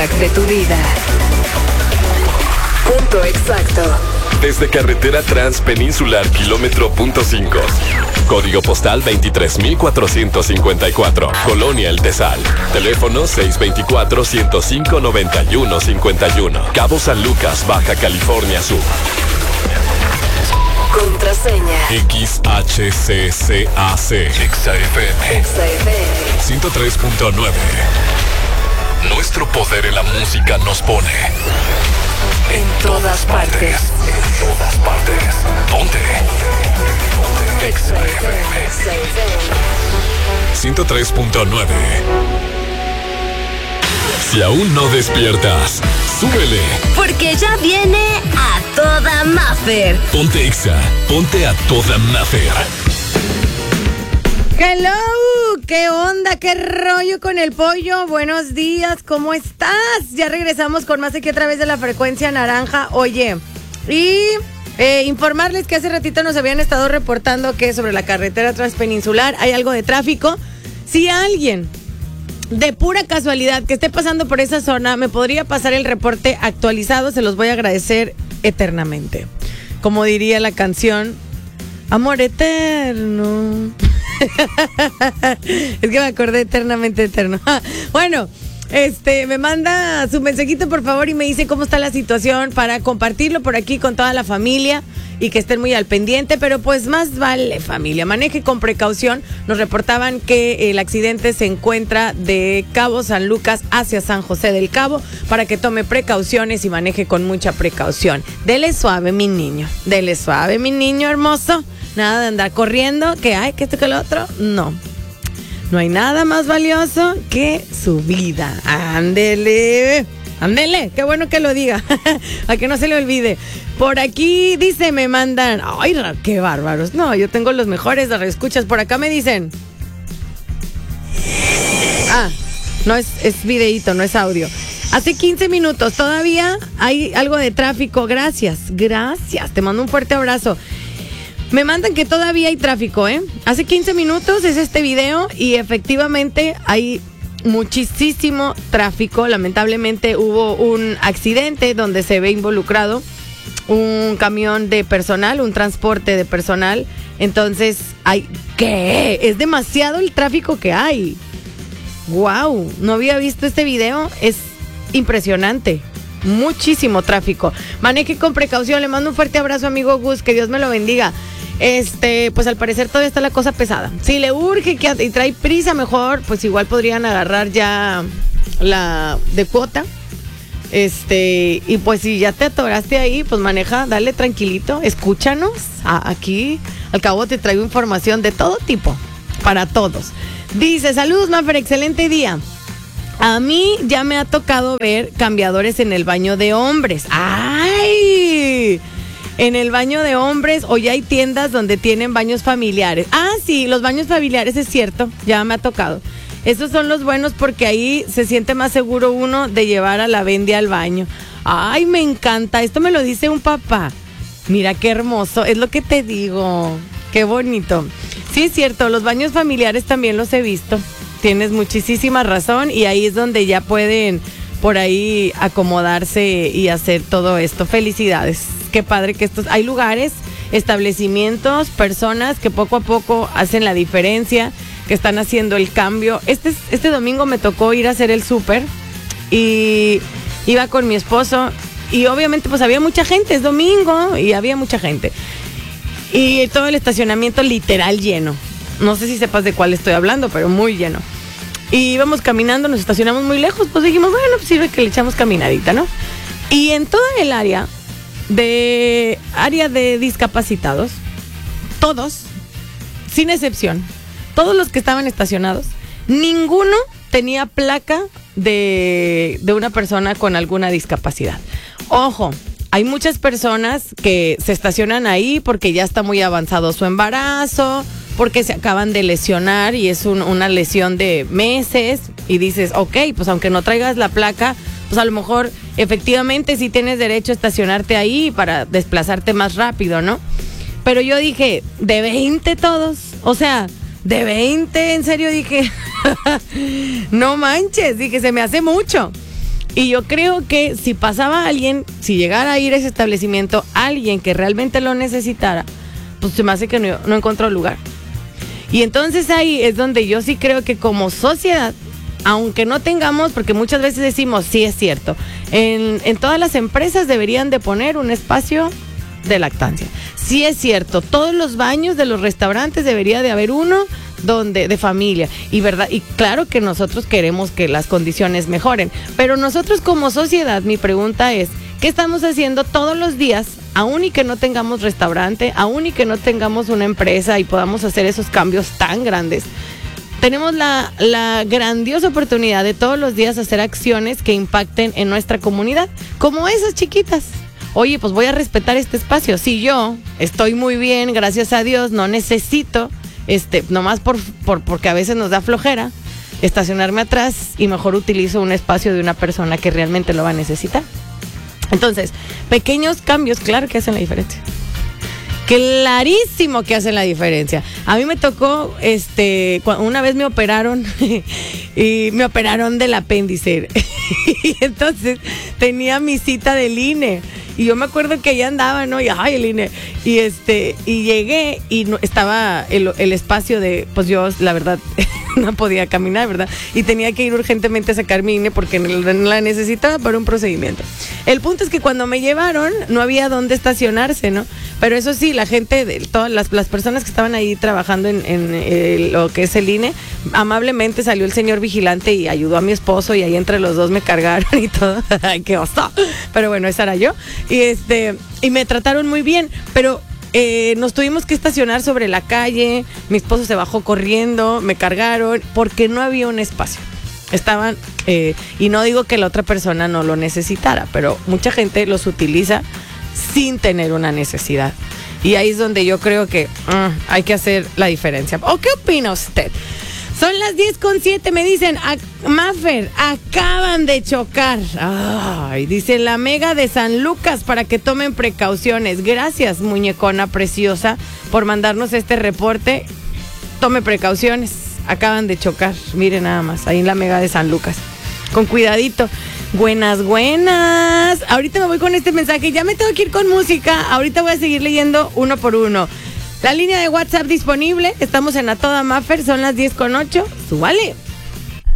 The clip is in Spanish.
soundtrack de tu vida. Punto exacto. Desde carretera transpeninsular kilómetro punto 5. Código postal 23,454. Colonia El Tesal. Teléfono 624-105-9151. Cabo San Lucas, Baja California Sur. Contraseña. XHCCAC. XFM. 103.9. Nuestro poder en la música nos pone en todas partes. En todas partes. Ponte. XFM 103.9. Si aún no despiertas, súbele. Porque ya viene A Toda Maffer. Ponte Exa, ponte a toda Maffer. Hello, ¿qué onda? ¿Qué rollo con el pollo? Buenos días, ¿cómo estás? Ya regresamos con más aquí a través de la frecuencia naranja. Oye, y informarles que hace ratito nos habían estado reportando que sobre la carretera transpeninsular hay algo de tráfico. Si alguien de pura casualidad que esté pasando por esa zona me podría pasar el reporte actualizado, se los voy a agradecer eternamente. Como diría la canción, amor eterno. Es que me acordé eternamente eterno. Bueno, me manda su mensajito por favor y me dice cómo está la situación para compartirlo por aquí con toda la familia y que estén muy al pendiente, pero pues más vale familia, maneje con precaución. Nos reportaban que el accidente se encuentra de Cabo San Lucas hacia San José del Cabo, para que tome precauciones y maneje con mucha precaución. Dele suave mi niño hermoso. Nada de andar corriendo, que hay, que esto, que lo otro. No hay nada más valioso que su vida. Ándele, qué bueno que lo diga, a que no se le olvide. Por aquí dice, me mandan, ay, qué bárbaros. No, yo tengo los mejores de reescuchas. Por acá me dicen, no es videíto, no es audio. Hace 15 minutos, todavía hay algo de tráfico. Gracias, te mando un fuerte abrazo. Me mandan que todavía hay tráfico, ¿eh? Hace 15 minutos es este video y efectivamente hay muchísimo tráfico. Lamentablemente hubo un accidente donde se ve involucrado un camión de personal, un transporte de personal. Entonces, ¿qué? Es demasiado el tráfico que hay. ¡Wow! No había visto este video. Es impresionante. Muchísimo tráfico. Maneje con precaución. Le mando un fuerte abrazo, amigo Gus. Que Dios me lo bendiga. Pues al parecer todavía está la cosa pesada. Si le urge y trae prisa, mejor, pues igual podrían agarrar ya la de cuota. Y pues si ya te atoraste ahí, pues maneja, dale tranquilito, escúchanos. Aquí, al cabo te traigo información de todo tipo, para todos. Dice, saludos, Maffer, excelente día. A mí ya me ha tocado ver cambiadores en el baño de hombres. ¡Ay! En el baño de hombres, o ya hay tiendas donde tienen baños familiares. Sí, los baños familiares, es cierto, ya me ha tocado. Esos son los buenos porque ahí se siente más seguro uno de llevar a la Bendy al baño. ¡Ay, me encanta! Esto me lo dice un papá. Mira qué hermoso, es lo que te digo. Qué bonito. Sí, es cierto, los baños familiares también los he visto. Tienes muchísima razón y ahí es donde ya pueden por ahí acomodarse y hacer todo esto. Felicidades. Qué padre que hay lugares, establecimientos, personas que poco a poco hacen la diferencia, que están haciendo el cambio. Este domingo me tocó ir a hacer el súper y iba con mi esposo y obviamente pues había mucha gente, es domingo y había mucha gente. Y todo el estacionamiento literal lleno. No sé si sepas de cuál estoy hablando, pero muy lleno. Y íbamos caminando, nos estacionamos muy lejos, pues dijimos, bueno, pues sirve que le echamos caminadita, ¿no? Y en toda el área de discapacitados, todos, sin excepción, todos los que estaban estacionados, ninguno tenía placa de una persona con alguna discapacidad. Ojo, hay muchas personas que se estacionan ahí porque ya está muy avanzado su embarazo, porque se acaban de lesionar y es una lesión de meses y dices, ok, pues aunque no traigas la placa, pues a lo mejor efectivamente sí tienes derecho a estacionarte ahí para desplazarte más rápido, ¿no? Pero yo dije, ¿de 20 todos? O sea, ¿de 20? En serio dije, no manches, dije, se me hace mucho. Y yo creo que si pasaba alguien, si llegara a ir a ese establecimiento, alguien que realmente lo necesitara, pues se me hace que no encontró lugar. Y entonces ahí es donde yo sí creo que como sociedad, aunque no tengamos, porque muchas veces decimos, sí es cierto, en todas las empresas deberían de poner un espacio de lactancia. Sí es cierto, todos los baños de los restaurantes debería de haber uno de familia, y verdad, y claro que nosotros queremos que las condiciones mejoren, pero nosotros como sociedad, mi pregunta es, ¿qué estamos haciendo todos los días, aún y que no tengamos restaurante, aún y que no tengamos una empresa y podamos hacer esos cambios tan grandes? Tenemos la grandiosa oportunidad de todos los días hacer acciones que impacten en nuestra comunidad, como esas chiquitas. Oye, pues voy a respetar este espacio. Si yo estoy muy bien, gracias a Dios, no necesito, nomás porque a veces nos da flojera, estacionarme atrás, y mejor utilizo un espacio de una persona que realmente lo va a necesitar. Entonces, pequeños cambios, claro que hacen la diferencia. Clarísimo que hacen la diferencia. A mí me tocó, una vez me operaron y me operaron del apéndice. Y entonces tenía mi cita del INE. Y yo me acuerdo que ya andaba, ¿no? Y ay, el INE. Y llegué y no, estaba el espacio de, pues yo, la verdad, no podía caminar, ¿verdad? Y tenía que ir urgentemente a sacar mi INE porque la necesitaba para un procedimiento. El punto es que cuando me llevaron, no había dónde estacionarse, ¿no? Pero eso sí, la gente, todas las personas que estaban ahí trabajando en lo que es el INE, amablemente salió el señor vigilante y ayudó a mi esposo, y ahí entre los dos me cargaron y todo. ¡Ay, qué oso! Pero bueno, esa era yo. Y me trataron muy bien, pero nos tuvimos que estacionar sobre la calle. Mi esposo se bajó corriendo, me cargaron, porque no había un espacio. Estaban, y no digo que la otra persona no lo necesitara, pero mucha gente los utiliza sin tener una necesidad. Y ahí es donde yo creo que hay que hacer la diferencia. ¿O qué opina usted? Son las 10:07, me dicen, Maffer, acaban de chocar. Ay, dice la Mega de San Lucas para que tomen precauciones. Gracias, muñecona preciosa, por mandarnos este reporte. Tome precauciones, acaban de chocar. Miren nada más, ahí en la Mega de San Lucas. Con cuidadito. Buenas. Ahorita me voy con este mensaje. Ya me tengo que ir con música. Ahorita voy a seguir leyendo uno por uno. La línea de WhatsApp disponible. Estamos en A Toda Maffer. Son las 10:08. Súbale.